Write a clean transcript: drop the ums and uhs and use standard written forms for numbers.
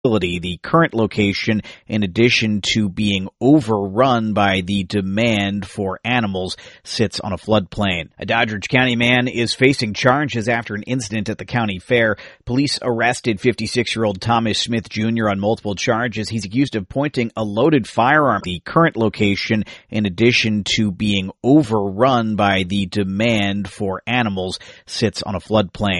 The current location, in addition to being overrun by the demand for animals, sits on a floodplain. A Doddridge County man is facing charges after an incident at the county fair. Police arrested 56-year-old Thomas Smith Jr. on multiple charges. He's accused of pointing a loaded firearm. The current location, in addition to being overrun by the demand for animals, sits on a floodplain.